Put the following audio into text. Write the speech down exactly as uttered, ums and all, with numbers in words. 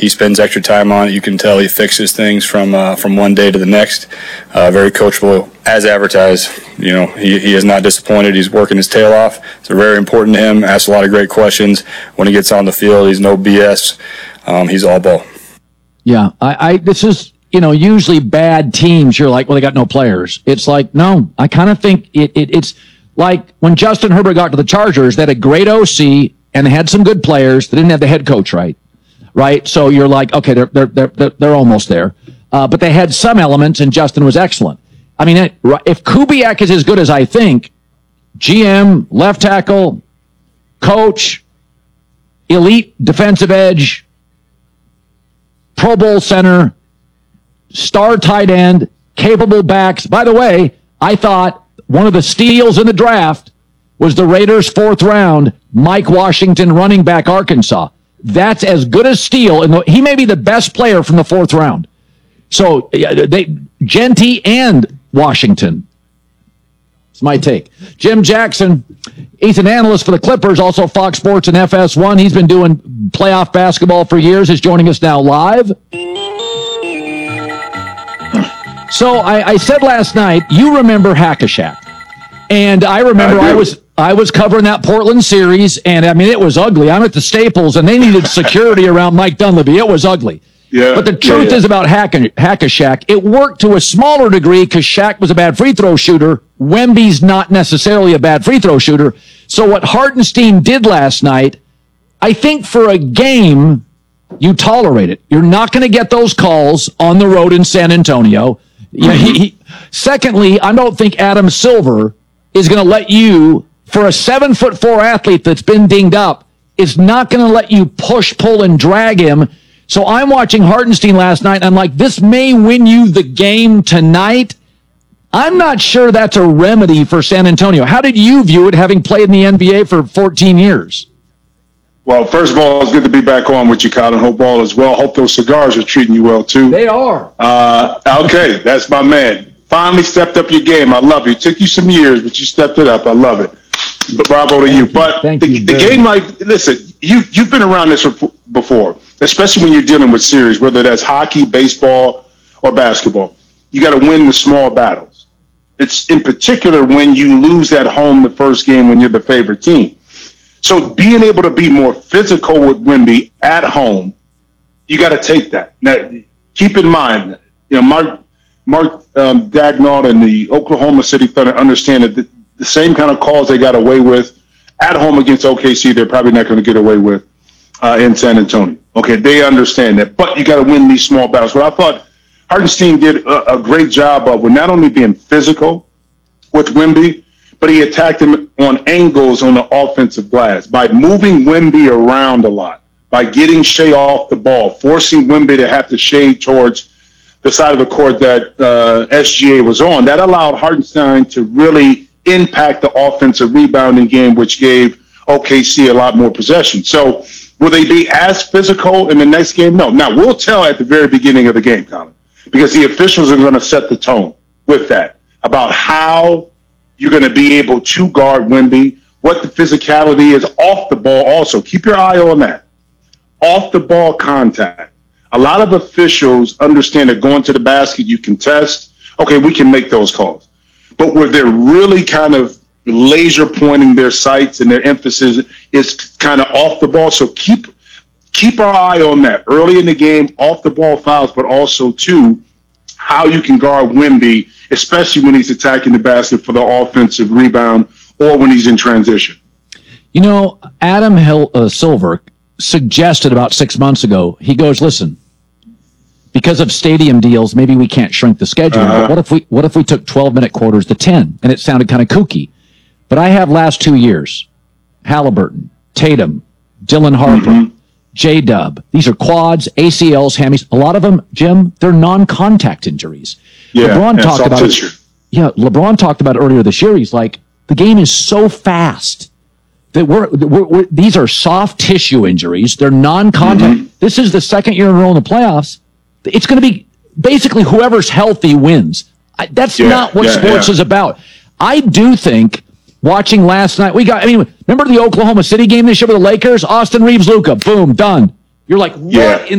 he spends extra time on it. You can tell he fixes things from uh, from one day to the next. Uh, very coachable, as advertised. You know, he, he is not disappointed. He's working his tail off. It's very important to him. Asks a lot of great questions. When he gets on the field, he's no B S. Um, he's all ball. Yeah, I, I this is, you know, usually bad teams, you're like, well, they got no players. It's like, no, I kind of think it, it it's like when Justin Herbert got to the Chargers, they had a great O C and they had some good players. They didn't have the head coach right, right? So you're like, okay, they're they're they're they're almost there, uh, but they had some elements, and Justin was excellent. I mean, if Kubiak is as good as I think, G M, left tackle, coach, elite defensive edge, Pro Bowl center, star tight end, capable backs. By the way, I thought one of the steals in the draft was the Raiders' fourth round, Mike Washington, running back, Arkansas. That's as good a steal. And he may be the best player from the fourth round. So they, Genty and Washington. It's my take. Jim Jackson, he's an analyst for the Clippers, also Fox Sports and F S one. He's been doing playoff basketball for years. Is joining us now live. So I, I said last night, you remember Hack-a-Shaq. And I remember I, I was I was covering that Portland series, and I mean, it was ugly. I'm at the Staples, and they needed security around Mike Dunleavy. It was ugly. Yeah, but the truth yeah, yeah. is about Hack-a-Shaq, it worked to a smaller degree because Shaq was a bad free throw shooter. Wemby's not necessarily a bad free throw shooter. So what Hartenstein did last night, I think for a game, you tolerate it. You're not going to get those calls on the road in San Antonio. Yeah, he, he, secondly, I don't think Adam Silver is going to let you, for a seven foot four athlete that's been dinged up, is not going to let you push, pull, and drag him. So I'm watching Hartenstein last night, and I'm like, this may win you the game tonight. I'm not sure that's a remedy for San Antonio. How did you view it, having played in the N B A for fourteen years? Well, first of all, it's good to be back on with you, Colin. Hope all is well. Hope those cigars are treating you well, too. They are. Uh, okay, that's my man. Finally stepped up your game. I love you. It took you some years, but you stepped it up. I love it. But bravo to you. But Thank the, you, the game, like, listen, you, you've been around this before, especially when you're dealing with series, whether that's hockey, baseball, or basketball. You got to win the small battles. It's in particular when you lose at home the first game when you're the favorite team. So being able to be more physical with Wemby at home, you got to take that. Now, keep in mind, you know, Mark Mark um, Daigneault and the Oklahoma City Thunder understand that the, the same kind of calls they got away with at home against O K C, they're probably not going to get away with uh, in San Antonio. Okay, they understand that, but you got to win these small battles. What I thought Hartenstein did a, a great job of, with not only being physical with Wemby, but he attacked him on angles on the offensive glass by moving Wemby around a lot, by getting Shea off the ball, forcing Wemby to have to shade towards the side of the court that uh, S G A was on. That allowed Hartenstein to really impact the offensive rebounding game, which gave O K C a lot more possession. So will they be as physical in the next game? No. Now, we'll tell at the very beginning of the game, Colin, because the officials are going to set the tone with that about how you're going to be able to guard Wemby, what the physicality is off the ball also. Keep your eye on that. Off the ball contact. A lot of officials understand that going to the basket, you can test. Okay, we can make those calls. But where they're really kind of laser pointing their sights and their emphasis is kind of off the ball. So keep keep our eye on that. Early in the game, off the ball fouls, but also, too, how you can guard Wemby, especially when he's attacking the basket for the offensive rebound or when he's in transition. You know, Adam Hill, uh, Silver suggested about six months ago, he goes, listen, because of stadium deals, maybe we can't shrink the schedule. Uh-huh. But what if we what if we took twelve-minute quarters to ten? And it sounded kind of kooky. But I have last two years, Halliburton, Tatum, Dylan Harper, mm-hmm. J-Dub. These are quads, A C Ls, hammies. A lot of them, Jim, they're non-contact injuries. Yeah, LeBron talked about it. Yeah, LeBron talked about it earlier this year. He's like, the game is so fast that we're, we're, we're these are soft tissue injuries. They're non-contact. Mm-hmm. This is the second year in a row in the playoffs. It's going to be basically whoever's healthy wins. I, that's yeah, not what yeah, sports yeah. is about. I do think watching last night, we got, I mean, remember the Oklahoma City game this year with the Lakers? Austin Reeves, Luka, boom, done. You're like, what yeah. in